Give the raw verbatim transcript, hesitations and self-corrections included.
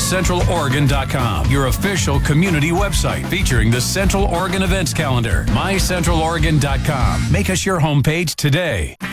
central oregon dot com, your official community website featuring the Central Oregon events calendar. my central oregon dot com. Make us your homepage today.